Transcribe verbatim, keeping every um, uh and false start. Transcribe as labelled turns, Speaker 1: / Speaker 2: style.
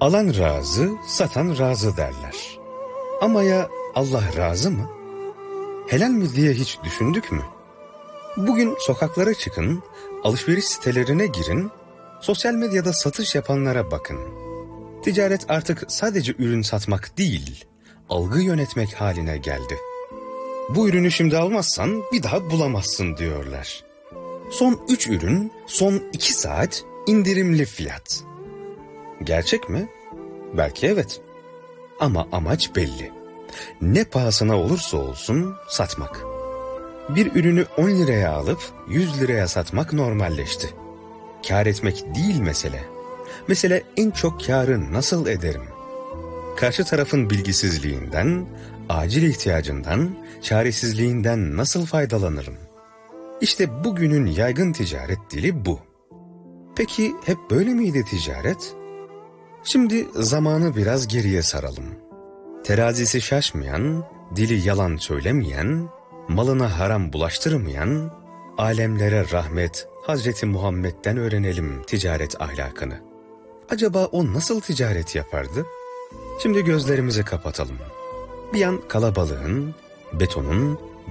Speaker 1: Alan razı, satan razı derler. Ama ya Allah razı mı? Helal mi diye hiç düşündük mü? Bugün sokaklara çıkın, alışveriş sitelerine girin, sosyal medyada satış yapanlara bakın. Ticaret artık sadece ürün satmak değil, algı yönetmek haline geldi. Bu ürünü şimdi almazsan bir daha bulamazsın diyorlar. Son üç ürün, son iki saat indirimli fiyat. Gerçek mi? Belki evet. Ama amaç belli. Ne pahasına olursa olsun satmak. Bir ürünü on liraya alıp yüz liraya satmak normalleşti. Kâr etmek değil mesele. Mesele en çok kârı nasıl ederim? Karşı tarafın bilgisizliğinden, acil ihtiyacından, çaresizliğinden nasıl faydalanırım? İşte bugünün yaygın ticaret dili bu. Peki hep böyle miydi ticaret? Şimdi zamanı biraz geriye saralım. Terazisi şaşmayan, dili yalan söylemeyen, malına haram bulaştırmayan, alemlere rahmet Hazreti Muhammed'den öğrenelim ticaret ahlakını. Acaba o nasıl ticaret yapardı? Şimdi gözlerimizi kapatalım. Bir an kalabalığın, betonun,